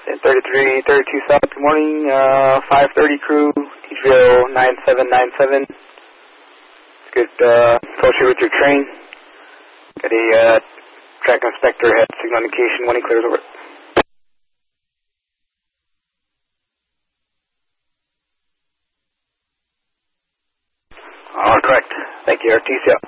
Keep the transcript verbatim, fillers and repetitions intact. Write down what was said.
thirty-three thirty-two South, good morning. Uh, five thirty crew, T G O nine seven nine seven. Good, uh, associate with your train. Got a, uh, track inspector head signal indication when he clears over. All correct. Thank you, R T C L.